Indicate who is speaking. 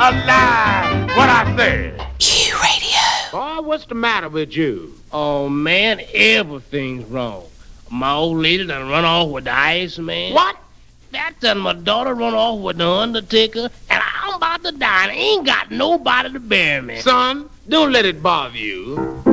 Speaker 1: alive. What I said.
Speaker 2: Q Radio.
Speaker 3: Boy, what's the matter with you?
Speaker 4: Oh, man, everything's wrong. My old lady done run off with the Iceman.
Speaker 3: What?
Speaker 4: That done my daughter run off with the Undertaker, and I'm about to die, and I ain't got nobody to bury me.
Speaker 3: Son, don't let it bother you.